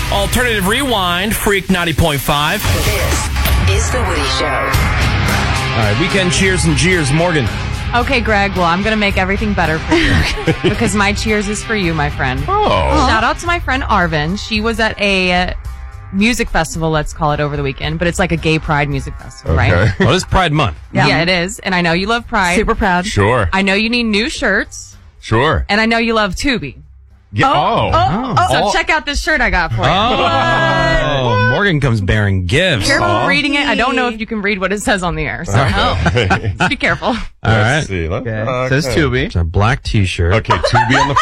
Alternative Rewind, Freak 90.5. This is The Woody Show. All right, weekend cheers and jeers. Morgan. Okay, Greg, well, I'm going to make everything better for you because my cheers is for you, my friend. Oh. Shout out to my friend Arvin. She was at a music festival, let's call it, over the weekend, but it's like a gay pride music festival, right? Well, it's Pride Month. Yeah, it is. And I know you love Pride. Super proud. Sure. I know you need new shirts. Sure. And I know you love Tubi. Yeah. So check out this shirt I got for you. Oh, Morgan comes bearing gifts. Careful reading it. I don't know if you can read what it says on the air, so just be careful. All right. Let's see. Okay. Says Tubi. It's a black t-shirt. Okay, Tubi on the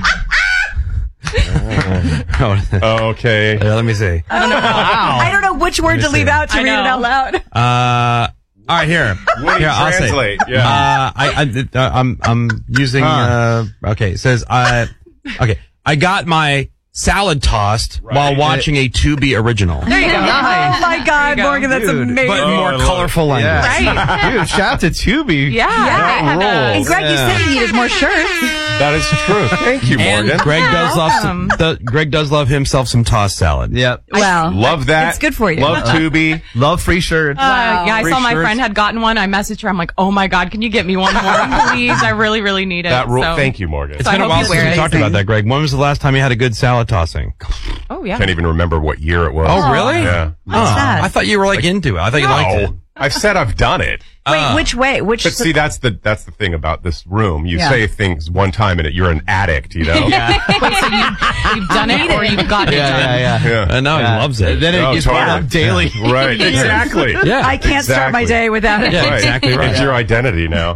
front. Okay. Let me see. I don't know which word to leave out to I read it know. out loud. All right, here. Woody, I'll say. translate. Yeah. I'm using, okay, it says, okay, I got my salad tossed while watching a Tubi original. There you go. Oh my God, go. Morgan, that's Dude, amazing. But more colorful language. Yeah. Right. Dude, shout out to Tubi. Yeah. And Greg, you said you needed more shirts. That is true. Thank you, And Morgan. Greg does love himself some tossed salad. Yep. Wow. Love that. It's good for you. Love Tubi. Love free shirts. Yeah, I Free saw my shirts. friend had gotten one. I messaged her. I'm like, oh my God, can you get me one more? Please. I really, really need it. That rule. So- Thank you, Morgan. It's So I been a hope while you since wear we it. talked about that, Greg. When was the last time you had a good salad tossing? Oh, yeah. Can't even remember what year it was. Oh, really? Yeah. that? I thought you were like into it. I thought you liked it. No. I've said I've done it. Wait, which way? Which? But see, that's the thing about this room. You Yeah. say things one time and you're an addict, you know? Wait, so you've done it or you've gotten it done? Yeah. And now he loves it. Then it gets brought up daily. Right. Exactly. Yeah. I can't start my Exactly. day without it. Yeah, Right. exactly right. It's your identity now.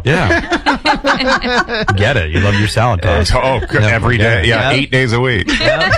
Yeah. Get it. You love your salad toss. Oh, every day. Yeah, Yeah. 8 days a week.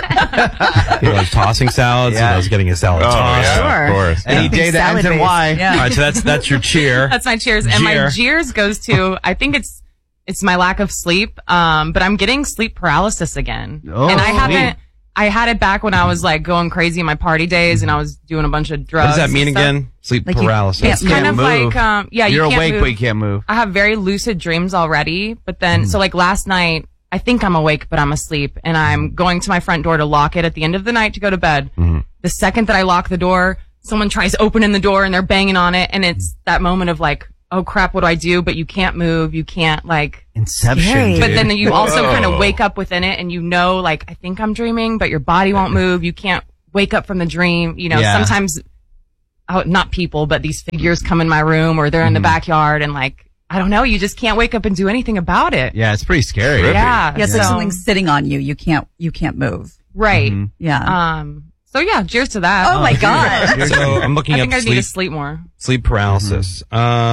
He loves tossing salads. Yeah. He loves getting his salad Oh, tossed. yeah, Sure. of course. Any Anything day that ends in salad-based. Y. Yeah. All right, so that's your cheer. That's my cheers. And my jeers goes to, I think it's my lack of sleep. But I'm getting sleep paralysis again. Oh, and sweet. I had it back when I was like going crazy in my party days and I was doing a bunch of drugs. What does that mean and stuff. again? Sleep Like you paralysis. It's kind of move. like, yeah, You're you can't awake, move. but you can't move. I have very lucid dreams already, but then, so like last night, I think I'm awake, but I'm asleep and I'm going to my front door to lock it at the end of the night to go to bed. The second that I lock the door, someone tries opening the door and they're banging on it. And it's that moment of like, oh crap, what do I do? But you can't move. You can't like, Inception, Scary. dude. but then you also Whoa. kind of wake up within it and you know, like, I think I'm dreaming, but your body won't move. You can't wake up from the dream. You know, Yeah. sometimes, not people, but these figures come in my room or they're in the backyard and like, I don't know, you just can't wake up and do anything about it. Yeah, it's pretty scary. Trippy. Yeah. Yeah, it's like so- something's sitting on you. You can't move. Right. Yeah. So yeah, cheers to that. Oh my God. So I'm looking I up think I need to sleep sleep more. paralysis.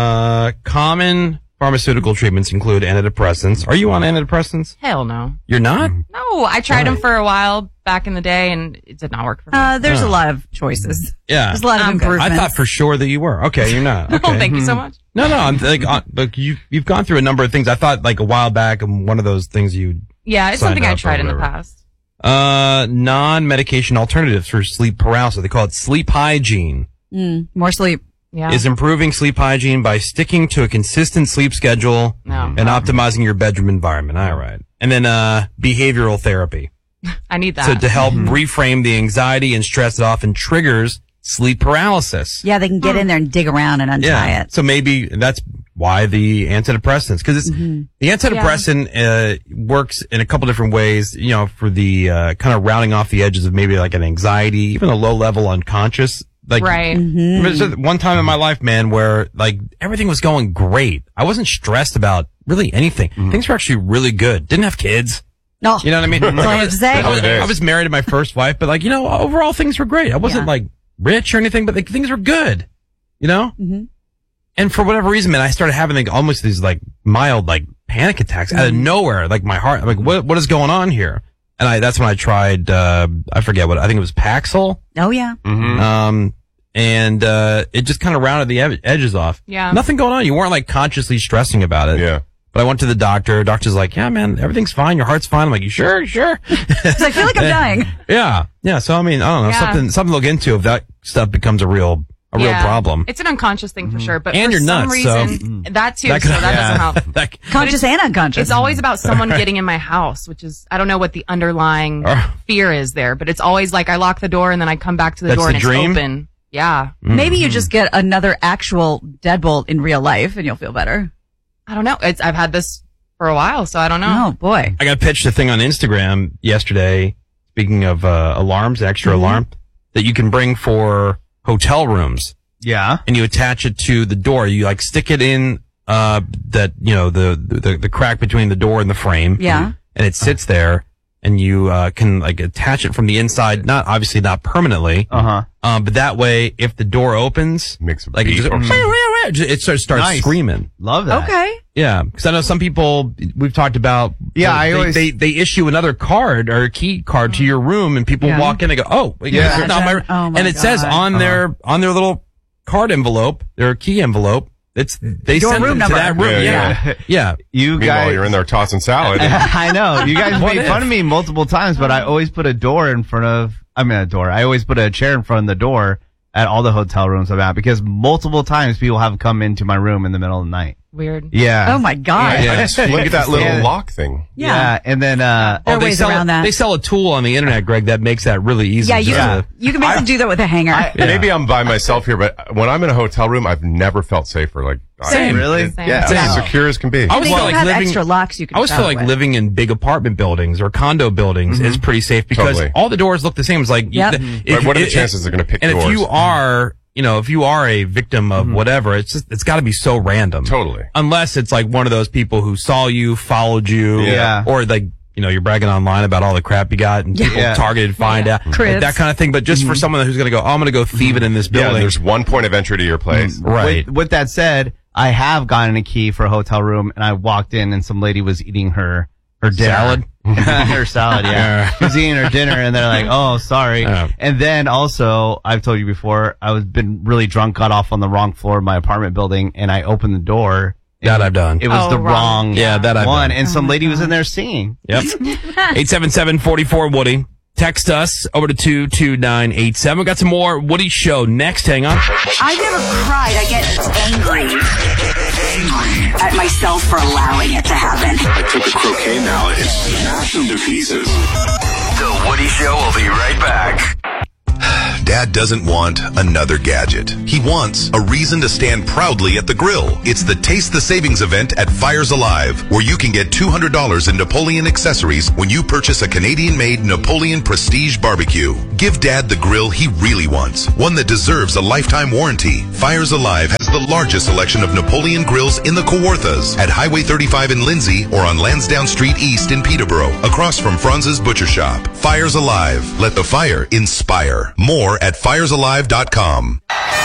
Common pharmaceutical treatments include antidepressants. Are you on antidepressants? Hell no. You're not? No, I tried them for a while back in the day and it did not work for me. There's a lot of choices. Yeah. There's a lot of I'm good. improvements. I thought for sure that you were. Okay, you're not. Okay. Oh, thank you so much. No, I'm like, look, you've gone through a number of things. I thought like a while back, one of those things you Yeah, it's Signed something I up or tried in the whatever. past. non-medication alternatives for sleep paralysis. They call it sleep hygiene. More sleep. Yeah. Is improving sleep hygiene by sticking to a consistent sleep schedule No. and optimizing your bedroom environment. All right. And then behavioral therapy. I need that. So to help reframe the anxiety and stress that often triggers sleep paralysis. Yeah, they can get in there and dig around and untie it. So maybe that's why the antidepressants, because it's the antidepressant works in a couple different ways. You know, for the kind of rounding off the edges of maybe like an anxiety, even a low level unconscious. Like, Right. There's one time in my life, man, where like everything was going great. I wasn't stressed about really anything. Things were actually really good. Didn't have kids. No. You know what I mean? That's all I have to say. I was married to my first wife, but like, you know, overall things were great. I wasn't Yeah. like rich or anything, but like things were good, you know? And for whatever reason, man, I started having like almost these like mild like panic attacks out of nowhere. Like my heart, like what is going on here? And that's when I tried, I forget what, I think it was Paxil. Oh yeah. And it just kind of rounded the edges off. Yeah. Nothing going on. You weren't like consciously stressing about it. Yeah. But I went to the doctor. Doctor's like, yeah, man, everything's fine. Your heart's fine. I'm like, you sure? Sure. 'Cause I feel like I'm dying. Yeah. Yeah. So, I mean, I don't know. Yeah. Something to look into if that stuff becomes a real a real problem. It's an unconscious thing for sure, but And for you're some nuts, so- reason, that too, That so could- that doesn't help. That- Conscious and unconscious. It's always about someone getting in my house, which is, I don't know what the underlying fear is there, but it's always like I lock the door and then I come back to the That's door the and dream? it's open. Yeah. Maybe you just get another actual deadbolt in real life and you'll feel better. I don't know. I've had this for a while, so I don't know. Oh boy. I got pitched a thing on Instagram yesterday, speaking of alarms, extra alarm, that you can bring for hotel rooms. Yeah. And you attach it to the door. You like stick it in the crack between the door and the frame. Yeah. And it sits there, and you can like attach it from the inside. Obviously not permanently. But that way, if the door opens, Makes a like beep. it starts Nice. screaming. Love that. Okay. Yeah, because I know some people we've talked about. Yeah, I always- they issue another card or a key card to your room, and people Yeah. walk in and go, "Oh, Yeah. it's not my-" Oh, my and it says God. on their little card envelope, their key envelope, they Your send room them to that number. room. Yeah, Yeah, yeah. You Meanwhile, guys. you're in there tossing salad. I know. You guys What made if? fun of me multiple times, but I always put a door in front of, a door. I always put a chair in front of the door at all the hotel rooms I'm at because multiple times people have come into my room in the middle of the night. Weird. Yeah. Oh my God. Yeah. Look at that little Yeah. lock thing. Yeah. And then, There are they ways sell around that. They sell a tool on the internet, Greg, that makes that really easy. Yeah, you Just can, to- you can basically do that with a hanger. Maybe I'm by myself here, but when I'm in a hotel room, I've never felt safer. Like, Same. Really? Same. Yeah, Same. secure as can be. I And always they felt don't like have living. extra locks you can I always feel travel like with. living in big apartment buildings or condo buildings is pretty safe because Totally. all the doors look the same. It's like, Yep. But what are the chances they're going to pick and doors? if you are a victim of whatever, it's got to be so random. Totally. Unless it's like one of those people who saw you, followed you, Yeah. or like, you're bragging online about all the crap you got and people Yeah. targeted find out. Cribs. That kind of thing. But just for someone who's going to go, I'm going to go thieve it in this Yeah, building. there's one point of entry to your place. Right. With that said, I have gotten a key for a hotel room and I walked in and some lady was eating her dinner. Salad? Her salad, yeah. She was eating her dinner and they're like, oh, sorry. Yeah. And then also, I've told you before, I was been really drunk, got off on the wrong floor of my apartment building and I opened the door. That and I've done. It was Oh, the wrong. wrong Yeah, that I've one. done. And some lady was in there singing. Yep. 877-44-WOODY. Text us over to 22987. We got some more Woody Show next. Hang on. I've never cried. I get angry at myself for allowing it to happen. I took a croquet mallet and smashed them to pieces. The Woody Show will be right back. Dad doesn't want another gadget. He wants a reason to stand proudly at the grill. It's the Taste the Savings event at Fires Alive, where you can get $200 in Napoleon accessories when you purchase a Canadian-made Napoleon Prestige barbecue. Give Dad the grill he really wants, one that deserves a lifetime warranty. Fires Alive has the largest selection of Napoleon grills in the Kawarthas at Highway 35 in Lindsay or on Lansdowne Street East in Peterborough, across from Franz's Butcher Shop. Fires Alive. Let the fire inspire. More at firesalive.com.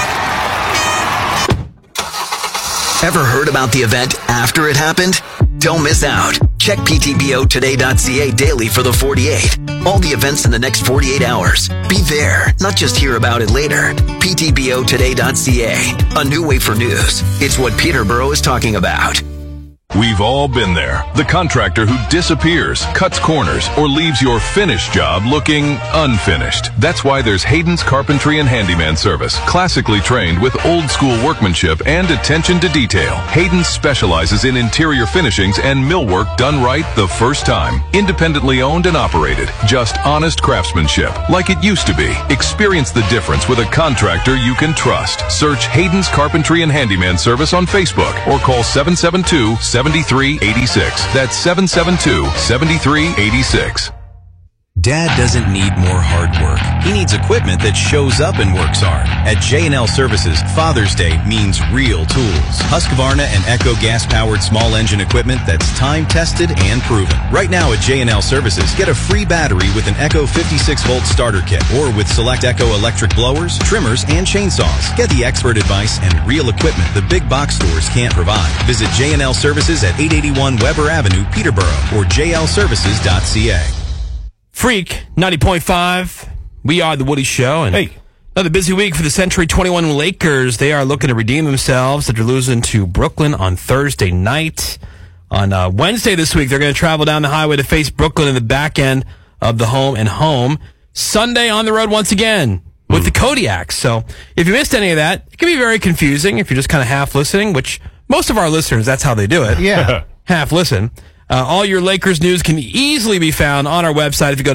Ever heard about the event after it happened? Don't miss out. Check ptbotoday.ca daily for the 48. All the events in the next 48 hours. Be there, not just hear about it later. ptbotoday.ca. A new way for news. It's what Peterborough is talking about. We've all been there. The contractor who disappears, cuts corners, or leaves your finished job looking unfinished. That's why there's Hayden's Carpentry and Handyman Service. Classically trained with old school workmanship and attention to detail. Hayden's specializes in interior finishings and millwork done right the first time. Independently owned and operated. Just honest craftsmanship, like it used to be. Experience the difference with a contractor you can trust. Search Hayden's Carpentry and Handyman Service on Facebook or call 772-7386. That's 772-7386. Dad doesn't need more hard work. He needs equipment that shows up and works hard. At J&L Services, Father's Day means real tools. Husqvarna and Echo gas-powered small engine equipment that's time-tested and proven. Right now at J&L Services, get a free battery with an Echo 56-volt starter kit or with select Echo electric blowers, trimmers, and chainsaws. Get the expert advice and real equipment the big box stores can't provide. Visit J&L Services at 881 Weber Avenue, Peterborough or jlservices.ca. Freak 90.5. We are the Woody Show, and another busy week for the Century 21 Lakers. They are looking to redeem themselves after losing to Brooklyn on Thursday night. On Wednesday this week, they're going to travel down the highway to face Brooklyn in the back end of the home and home. Sunday on the road once again with with the Kodiaks. So if you missed any of that, it can be very confusing if you're just kind of half listening, which most of our listeners, that's how they do it. Yeah. Half listen. All your Lakers news can easily be found on our website if you go to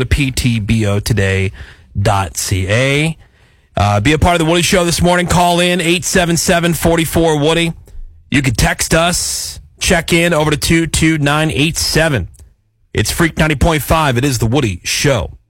ptbotoday.ca. Be a part of the Woody Show this morning. Call in 877-44-WOODY. You can text us. Check in over to 22987. It's Freak 90.5. It is the Woody Show.